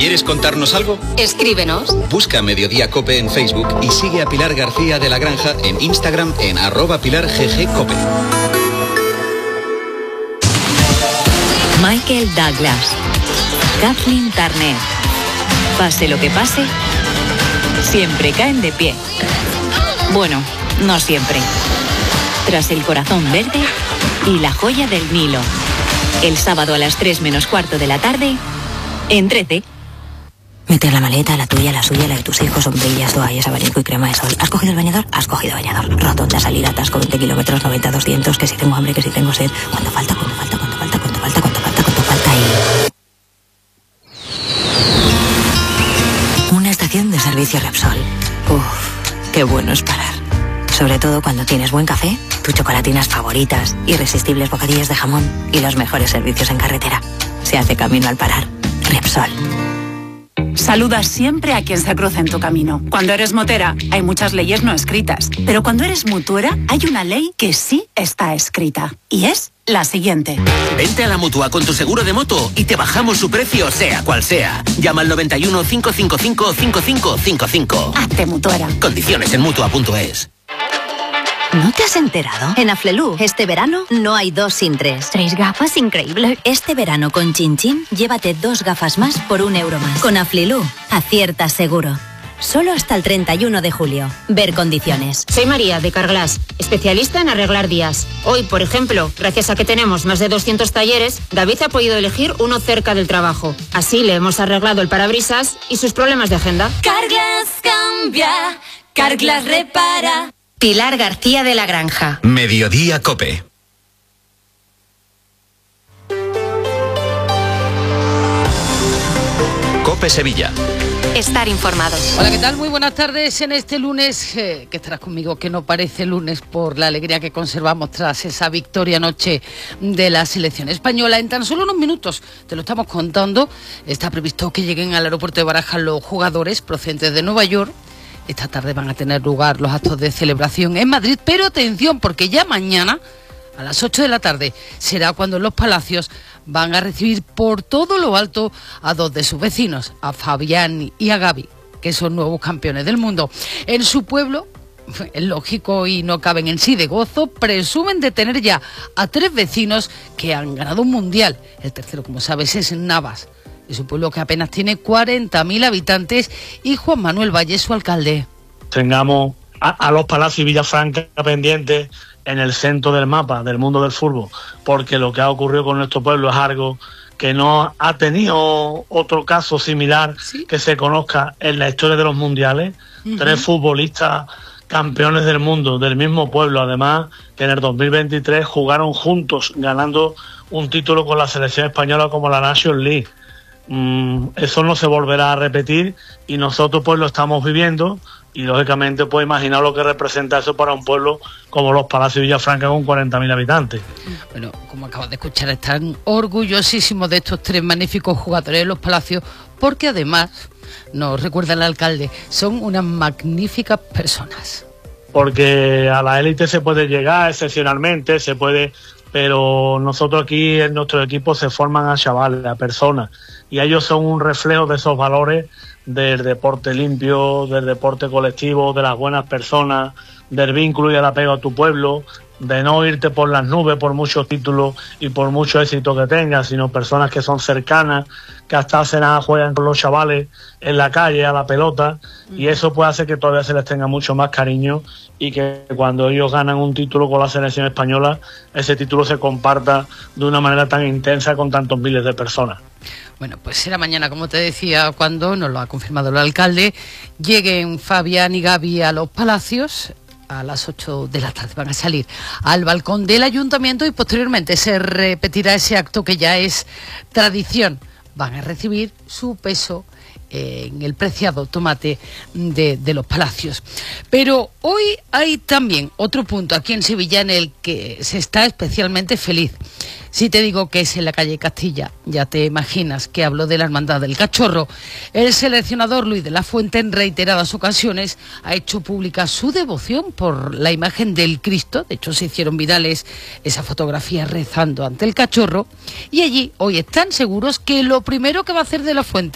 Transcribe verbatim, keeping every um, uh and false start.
¿Quieres contarnos algo? Escríbenos. Busca Mediodía Cope en Facebook y sigue a Pilar García de la Granja en Instagram en arroba Pilar G G Cope. Michael Douglas, Kathleen Turner. Pase lo que pase, siempre caen de pie. Bueno, no siempre. Tras El corazón verde y La joya del Nilo. El sábado a las tres menos cuarto de la tarde, en trece. Mete la maleta, la tuya, la suya, la de tus hijos, sombrillas, toallas, abanico y crema de sol. ¿Has cogido el bañador? Has cogido bañador. Rotonda, salida, atasco, veinte kilómetros, noventa, doscientos, que si tengo hambre, que si tengo sed. ¿Cuánto falta? ¿Cuánto falta? ¿Cuánto falta? ¿Cuánto falta? ¿Cuánto falta? ¿Cuánto falta? Y... una estación de servicio Repsol. Uf, qué bueno es parar. Sobre todo cuando tienes buen café, tus chocolatinas favoritas, irresistibles bocadillos de jamón y los mejores servicios en carretera. Se hace camino al parar. Repsol. Saluda siempre a quien se cruza en tu camino. Cuando eres motera, hay muchas leyes no escritas. Pero cuando eres mutuera, hay una ley que sí está escrita. Y es la siguiente. Vente a la Mutua con tu seguro de moto y te bajamos su precio, sea cual sea. Llama al noventa y uno, cinco cinco cinco, cinco cinco cinco cinco. Hazte mutuera. Condiciones en mutua punto es. ¿No te has enterado? En Aflelu, este verano no hay dos sin tres. Tres gafas, increíble. Este verano con Chin Chin, llévate dos gafas más por un euro más. Con Aflelu, aciertas seguro. Solo hasta el treinta y uno de julio. Ver condiciones. Soy María, de Carglass, especialista en arreglar vías. Hoy, por ejemplo, gracias a que tenemos más de doscientos talleres, David ha podido elegir uno cerca del trabajo. Así le hemos arreglado el parabrisas y sus problemas de agenda. Carglass cambia, Carglass repara. Pilar García de la Granja. Mediodía Cope. Cope Sevilla. Estar informados. Hola, ¿qué tal? Muy buenas tardes en este lunes, eh, que estarás conmigo, que no parece lunes por la alegría que conservamos tras esa victoria anoche de la selección española. En tan solo unos minutos te lo estamos contando. Está previsto que lleguen al aeropuerto de Barajas los jugadores procedentes de Nueva York. Esta tarde van a tener lugar los actos de celebración en Madrid, pero atención, porque ya mañana, a las ocho de la tarde, será cuando en Los Palacios van a recibir por todo lo alto a dos de sus vecinos, a Fabián y a Gaby, que son nuevos campeones del mundo. En su pueblo, es lógico y no caben en sí de gozo, presumen de tener ya a tres vecinos que han ganado un mundial. El tercero, como sabes, es Navas. Es un pueblo que apenas tiene cuarenta mil habitantes y Juan Manuel Valle, su alcalde. Tengamos a, a Los Palacios y Villafranca pendientes en el centro del mapa del mundo del fútbol, porque lo que ha ocurrido con nuestro pueblo es algo que no ha tenido otro caso similar, ¿sí?, que se conozca en la historia de los mundiales. Uh-huh. Tres futbolistas campeones del mundo del mismo pueblo, además que en el dos mil veintitrés jugaron juntos, ganando un título con la selección española como la Nations League. Mm, eso no se volverá a repetir y nosotros pues lo estamos viviendo y lógicamente pues imaginar lo que representa eso para un pueblo como Los Palacios y Villafranca con cuarenta mil habitantes. Bueno, como acabas de escuchar, están orgullosísimos de estos tres magníficos jugadores de Los Palacios, porque además, nos recuerda el alcalde, son unas magníficas personas. Porque a la élite se puede llegar excepcionalmente, se puede, pero nosotros aquí en nuestro equipo se forman a chavales, a personas, y ellos son un reflejo de esos valores del deporte limpio, del deporte colectivo, de las buenas personas, del vínculo y el apego a tu pueblo, de no irte por las nubes por muchos títulos y por mucho éxito que tengas, sino personas que son cercanas, que hasta hacen nada, juegan con los chavales en la calle a la pelota, y eso puede hacer que todavía se les tenga mucho más cariño y que cuando ellos ganan un título con la selección española, ese título se comparta de una manera tan intensa con tantos miles de personas. Bueno, pues será mañana, como te decía, cuando nos lo ha confirmado el alcalde, lleguen Fabián y Gaby a Los Palacios. A las ocho de la tarde van a salir al balcón del ayuntamiento y posteriormente se repetirá ese acto que ya es tradición. Van a recibir su peso en el preciado tomate de, de Los Palacios. Pero hoy hay también otro punto aquí en Sevilla en el que se está especialmente feliz. Si te digo que es en la calle Castilla, ya te imaginas que hablo de la Hermandad del Cachorro. El seleccionador Luis de la Fuente, en reiteradas ocasiones, ha hecho pública su devoción por la imagen del Cristo. De hecho, se hicieron virales esas fotografías rezando ante el Cachorro. Y allí hoy están seguros que lo primero que va a hacer de la Fuente